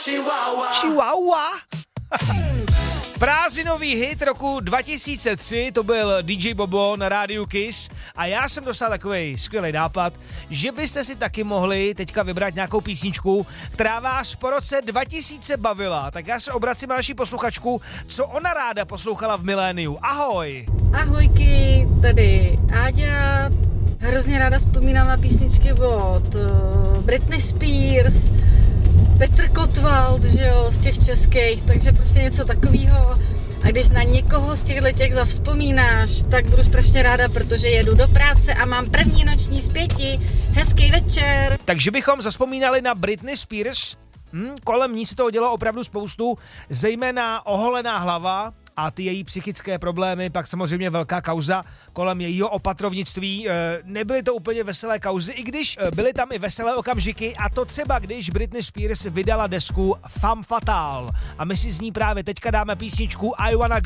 Chihuahua. Prázdninový hit roku 2003, to byl DJ Bobo na rádiu Kiss a já jsem dostal takový skvělý nápad, že byste si taky mohli teďka vybrat nějakou písničku, která vás po roce 2000 bavila. Tak já se obracím na naši posluchačku, co ona ráda poslouchala v miléniu. Ahoj! Ahojky, tady Áďa. Hrozně ráda vzpomínám na písničky od Britney Spears, Petr Kotwald, že jo, z těch českých, takže prostě něco takového. A když na někoho z těch zavzpomínáš, tak budu strašně ráda, protože jedu do práce a mám první noční zpěti. Hezký večer. Takže bychom zazpomínali na Britney Spears. Kolem ní se toho dělo opravdu spoustu, zejména oholená hlava a ty její psychické problémy, pak samozřejmě velká kauza kolem jejího opatrovnictví. Nebyly to úplně veselé kauzy, i když byly tam i veselé okamžiky, a to třeba když Britney Spears vydala desku Femme Fatale. A my si z ní právě teďka dáme písničku I Wanna